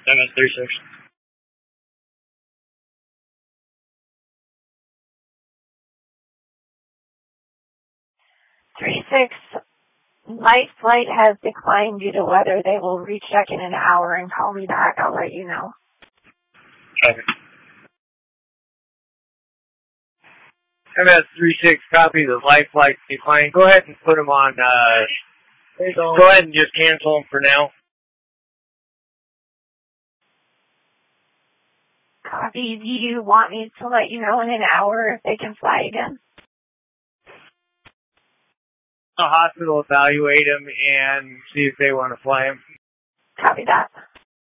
736. 36, light flight has declined due to weather. They will recheck in an hour and call me back. I'll let you know. Okay. MS-36, copy the light flight decline. Go ahead and put them on, go ahead and just cancel them for now. Copy. Do you want me to let you know in an hour if they can fly again? The hospital evaluate them and see if they want to fly them. Copy that.